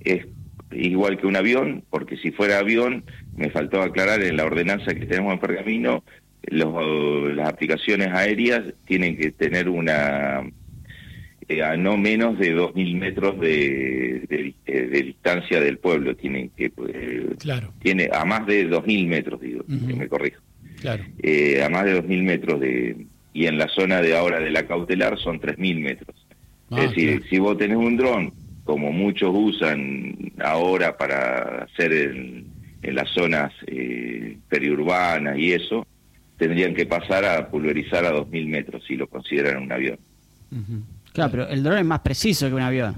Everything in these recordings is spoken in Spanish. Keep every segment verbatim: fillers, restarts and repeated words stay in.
es igual que un avión, porque si fuera avión, me faltó aclarar en la ordenanza que tenemos en Pergamino, los, las aplicaciones aéreas tienen que tener una eh, a no menos de dos mil metros de, de, de, de distancia del pueblo, tienen que eh, claro. tiene a más de dos mil metros, digo, uh-huh. me corrijo, claro. eh, a más de dos mil metros de, y en la zona de ahora de la cautelar son tres mil metros. Ah, es decir, claro. si vos tenés un dron, como muchos usan ahora para hacer en, en las zonas eh, periurbanas y eso, tendrían que pasar a pulverizar a dos mil metros si lo consideran un avión. Uh-huh. Claro, pero el dron es más preciso que un avión.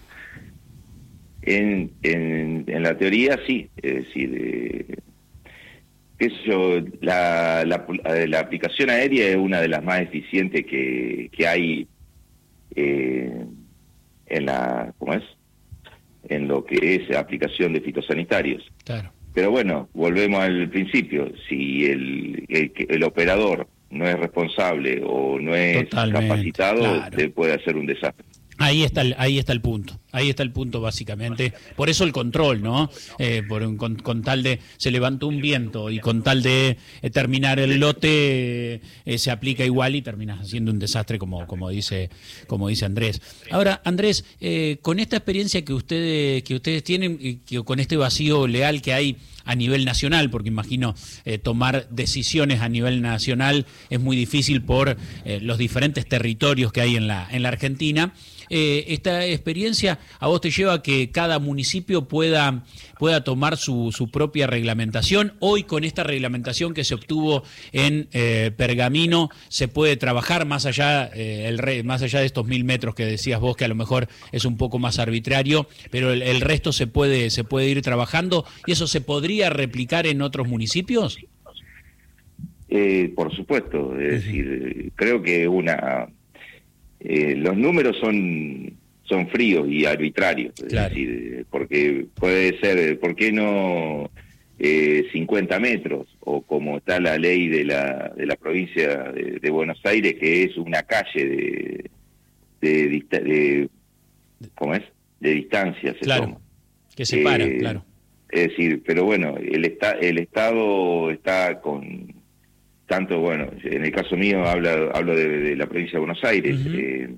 En, en, en la teoría sí, es decir, eh, qué sé yo, la, la, la aplicación aérea es una de las más eficientes que, que hay eh, en la, ¿cómo es? En lo que es aplicación de fitosanitarios. Claro. Pero bueno, volvemos al principio, si el, el, el operador no es responsable o no es Totalmente, capacitado, claro. te puede hacer un desastre. Ahí está el, ahí está el punto, ahí está el punto básicamente. Por eso el control, ¿no? Eh, por un, con, con tal de, se levantó un viento y con tal de eh, terminar el lote, eh, se aplica igual y terminas haciendo un desastre como, como dice, como dice Andrés. Ahora, Andrés, eh, con esta experiencia que ustedes, que ustedes tienen, y que, con este vacío legal que hay a nivel nacional, porque imagino eh, tomar decisiones a nivel nacional es muy difícil por eh, los diferentes territorios que hay en la, en la Argentina. Eh, esta experiencia a vos te lleva a que cada municipio pueda, pueda tomar su, su propia reglamentación. Hoy con esta reglamentación que se obtuvo en eh, Pergamino se puede trabajar más allá, eh, el re, más allá de estos mil metros que decías vos, que a lo mejor es un poco más arbitrario, pero el, el resto se puede, se puede ir trabajando, y eso se podría replicar en otros municipios. Eh, por supuesto, es decir, creo que una eh, los números son son fríos y arbitrarios, claro. Es decir, porque puede ser, ¿por qué no eh, cincuenta metros? O como está la ley de la de la provincia de, de Buenos Aires, que es una calle de de, de, de ¿cómo es? De distancia se claro. toma. Que separa, eh, claro. Es decir, pero bueno, el esta, el Estado está con tanto, bueno, en el caso mío habla, hablo de, de la provincia de Buenos Aires, uh-huh. eh,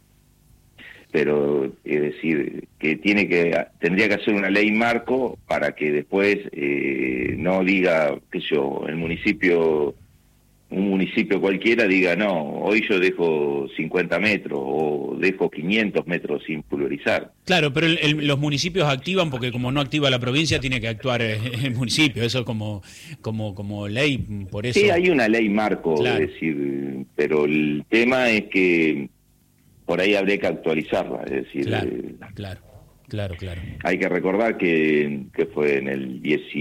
pero es decir, que tiene que tendría que hacer una ley marco para que después eh, no diga, qué sé yo, el municipio, un municipio cualquiera diga, no, hoy yo dejo cincuenta metros o dejo quinientos metros sin pulverizar. Claro, pero el, el, los municipios activan porque como no activa la provincia tiene que actuar el municipio, eso como como como ley, por eso. Sí, hay una ley marco, claro. Es decir, pero el tema es que por ahí habría que actualizarla, es decir, claro, eh, claro, claro, claro. Hay que recordar que, que fue en el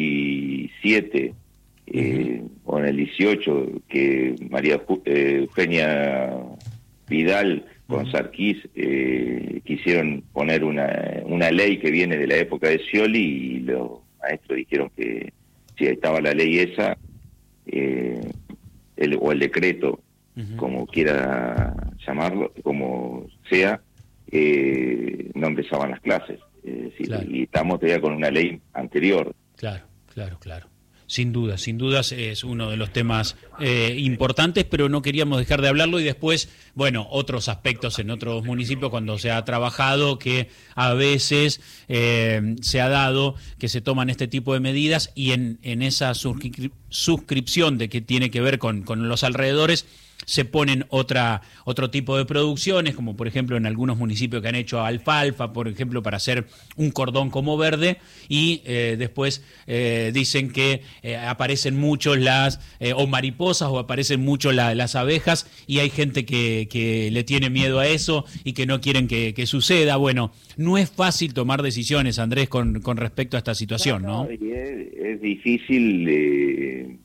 diecisiete eh, uh-huh. o en el dieciocho que María eh, Eugenia Vidal con uh-huh. Sarquís eh, quisieron poner una, una ley que viene de la época de Scioli, y los maestros dijeron que si estaba la ley esa eh, el, o el decreto, uh-huh. como quiera llamarlo, como sea, eh, no empezaban las clases. Es decir, claro. Y estamos todavía con una ley anterior. Claro, claro, claro. Sin duda, sin dudas es uno de los temas eh, importantes, pero no queríamos dejar de hablarlo. Y después, bueno, otros aspectos en otros municipios cuando se ha trabajado, que a veces eh, se ha dado que se toman este tipo de medidas, y en, en esa suscri- suscripción de que tiene que ver con, con los alrededores, se ponen otra otro tipo de producciones, como por ejemplo en algunos municipios que han hecho alfalfa, por ejemplo, para hacer un cordón como verde, y eh, después eh, dicen que eh, aparecen muchos las, eh, o mariposas, o aparecen mucho la, las abejas, y hay gente que, que le tiene miedo a eso y que no quieren que, que suceda. Bueno, no es fácil tomar decisiones, Andrés, con, con respecto a esta situación, ¿no? No, no, y es, es difícil, eh,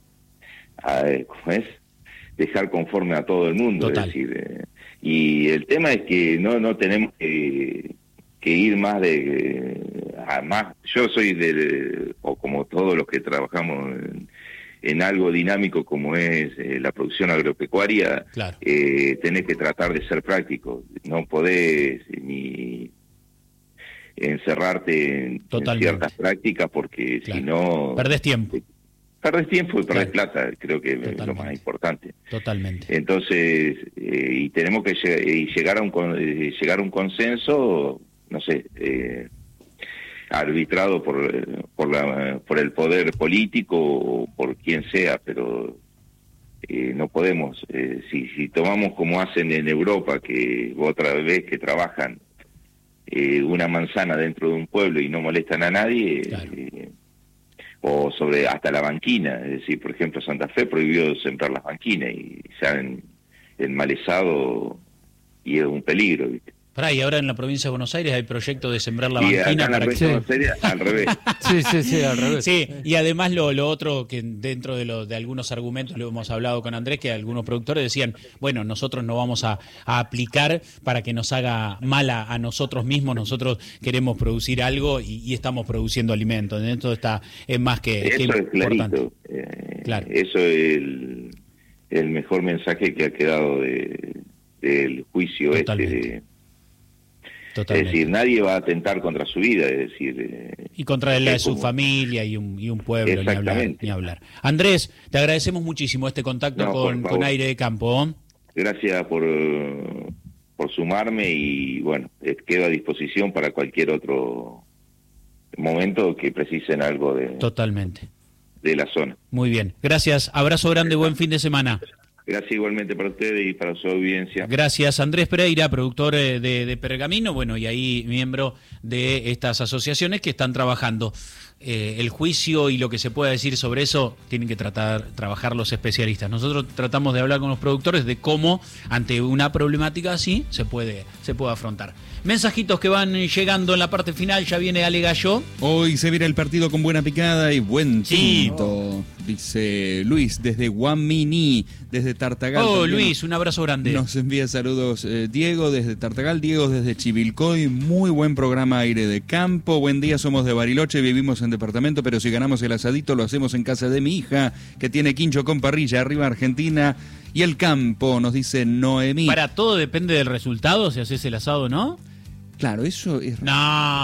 a ver, ¿cómo es? Dejar conforme a todo el mundo. Total. Es decir, eh, y el tema es que no no tenemos que, que ir más de eh, a más. Yo soy de, o como todos los que trabajamos en, en algo dinámico como es eh, la producción agropecuaria, claro. eh, tenés que tratar de ser práctico, no podés ni encerrarte en, en ciertas prácticas, porque claro. si no... Perdés tiempo. Perdés tiempo y perdés claro. plata, creo que Totalmente. es lo más importante. Totalmente. Entonces, eh, y tenemos que lleg- y llegar a un eh, llegar a un consenso, no sé, eh, arbitrado por por la por el poder político o por quien sea, pero eh, no podemos, eh, si si tomamos como hacen en Europa, que otra vez que trabajan eh, una manzana dentro de un pueblo y no molestan a nadie, claro. eh, o sobre hasta la banquina, es decir, por ejemplo, Santa Fe prohibió sembrar las banquinas y se han enmalezado y es un peligro, ¿viste? Pará, y ahora en la provincia de Buenos Aires hay proyecto de sembrar la y banquina acá en la para que... sí. Buenos Aires, al revés. Sí, sí, sí, al revés. Sí, y además lo, lo otro que dentro de, lo, de algunos argumentos lo hemos hablado con Andrés, que algunos productores decían, bueno, nosotros no vamos a, a aplicar para que nos haga mal a, a nosotros mismos, nosotros queremos producir algo y, y estamos produciendo alimentos. Esto está es más que, eso que es importante. Clarito. Eh, claro. Eso es el, el mejor mensaje que ha quedado de, del juicio Totalmente. este de, Totalmente. Es decir, nadie va a atentar contra su vida, es decir... Eh, y contra la de su como... familia y un, y un pueblo, ni hablar, ni hablar. Andrés, te agradecemos muchísimo este contacto no, con, con Aire de Campo. Gracias por, por sumarme y, bueno, quedo a disposición para cualquier otro momento que precisen algo de... Totalmente. De la zona. Muy bien. Gracias. Abrazo grande, buen fin de semana. Gracias igualmente para ustedes y para su audiencia. Gracias, Andrés Pereira, productor de, de Pergamino, bueno, y ahí miembro de estas asociaciones que están trabajando. Eh, el juicio y lo que se pueda decir sobre eso tienen que tratar trabajar los especialistas. Nosotros tratamos de hablar con los productores de cómo ante una problemática así se puede se puede afrontar. Mensajitos que van llegando en la parte final, ya viene Ale Gallo. Hoy se viene el partido con buena picada y buen tinto, sí. Dice Luis desde Guamini, desde Tartagal. Oh, Luis, un abrazo grande. Nos envía saludos eh, Diego desde Tartagal, Diego desde Chivilcoy, muy buen programa Aire de Campo. Buen día, somos de Bariloche, vivimos en departamento, pero si ganamos el asadito lo hacemos en casa de mi hija, que tiene quincho con parrilla, arriba Argentina y el campo, nos dice Noemí. Para todo depende del resultado, si haces el asado o no. Claro, eso es... No,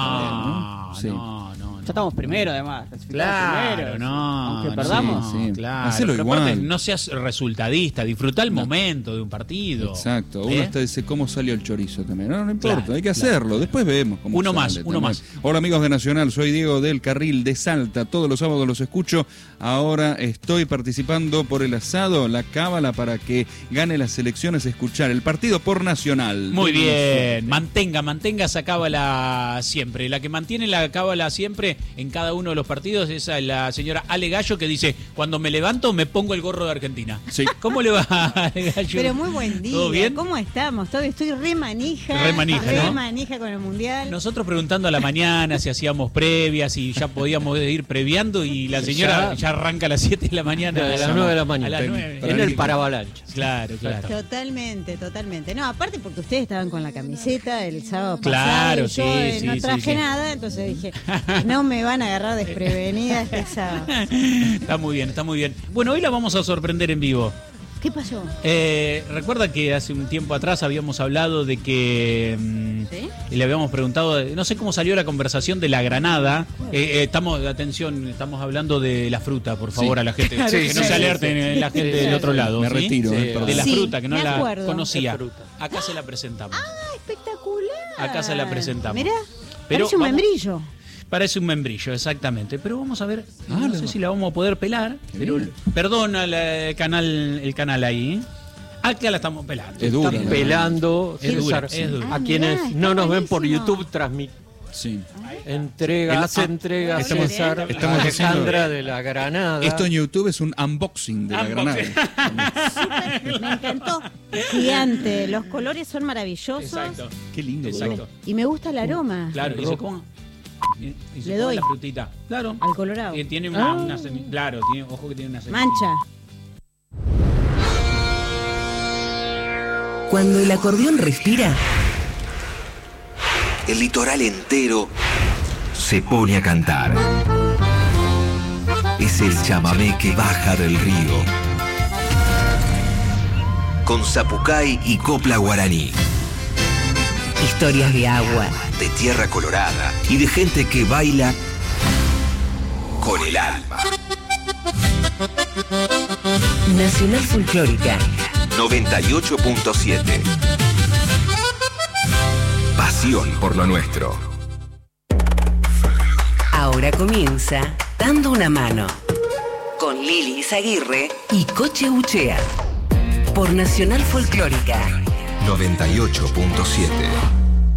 ¿no? Sí. no, no. Ya estamos primero, además. Claro, primero, no. Aunque no, perdamos. Sí, claro. Hacelo pero igual. Aparte, no seas resultadista, disfruta el no. momento de un partido. Exacto. ¿Eh? Uno hasta dice cómo salió el chorizo también. No, no importa, claro, hay que claro. hacerlo. Después vemos cómo Uno sale más, también. uno más. Hola amigos de Nacional, soy Diego del Carril de Salta. Todos los sábados los escucho. Ahora estoy participando por el asado, la cábala para que gane las elecciones, escuchar el partido por Nacional. Muy bien, mantenga, mantenga esa cábala siempre. La que mantiene la cábala siempre en cada uno de los partidos es la señora Ale Gallo, que dice, cuando me levanto me pongo el gorro de Argentina. Sí. ¿Cómo le va, Ale Gallo? Pero muy buen día. ¿Todo bien? ¿Cómo estamos? Estoy, estoy re manija. Re manija, re ¿no? manija con el Mundial. Nosotros preguntando a la mañana si hacíamos previas, si ya podíamos ir previando, y la señora ya, ya arranca a las siete de la mañana. A las nueve de la mañana. A las nueve. En el paravalancha. Claro, claro. Totalmente, totalmente. No, aparte porque ustedes estaban con la camiseta el sábado claro, pasado. Claro, sí, yo sí, no traje sí, sí. nada, entonces dije, no me van a agarrar desprevenida este sábado. Está muy bien, está muy bien. Bueno, hoy la vamos a sorprender en vivo. ¿Qué pasó? Eh, recuerda que hace un tiempo atrás habíamos hablado de que mmm, ¿Sí? y le habíamos preguntado, no sé cómo salió la conversación de la granada. Eh, eh, estamos, atención, estamos hablando de la fruta, por favor, sí. a la gente, Claro, que sí, no sí, se alerten sí. la gente Sí, del otro sí. lado. Me ¿sí? retiro, Sí. eh, perdón. De la Sí, fruta que no me la acuerdo. conocía. Acá se la presentamos. Ah, espectacular. Acá se la presentamos. Mirá, Pero parece un vamos- membrillo. Parece un membrillo, exactamente. Pero vamos a ver, Ah, no la- sé si la vamos a poder pelar. Pero bien. perdona la- el canal, el canal ahí. Acá la estamos pelando. Es dura, Están ¿no? pelando, Es dura, César, es dura. a Ah, quienes mirá, está no nos ven por buenísimo. YouTube, transmite. Sí. Entrega, El- hace ah, entrega, estamos- César, estamos Alejandra haciendo- de la Granada. Esto en YouTube es un unboxing de la Unboxing. granada. Me encantó. Gigante. Los colores son maravillosos. Exacto. Qué lindo. Exacto. Y me gusta el aroma. Claro, y se come. Y, y se Le come doy. la frutita. Claro. Al colorado. Y tiene una, Ah. una semi- claro, tiene, ojo que tiene una semilla. Mancha. Cuando el acordeón respira, el litoral entero se pone a cantar. Es el chamamé que baja del río, con zapucay y copla guaraní. Historias de agua, de tierra colorada y de gente que baila con el alma. Nacional Folclórica noventa y ocho punto siete. Pasión por lo nuestro. ahora comienza Dando una mano con Lili Izaguirre y Coche Uchea por Nacional Folclórica noventa y ocho punto siete.